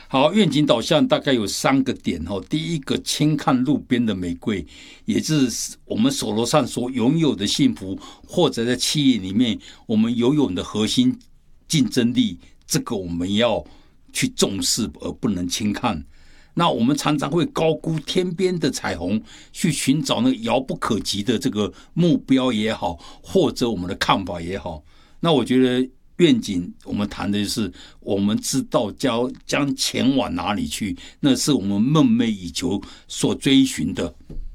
好，愿景导向大概有3个点。第一个，轻看路边的玫瑰，也就是我们手头上所拥有的幸福，或者在企业里面我们拥有的核心竞争力，这个我们要去重视，而不能轻看。那我们常常会高估天边的彩虹，去寻找那个遥不可及的这个目标也好，或者我们的看法也好。那我觉得愿景我们谈的就是我们知道将前往哪里去，那是我们梦寐以求所追寻的。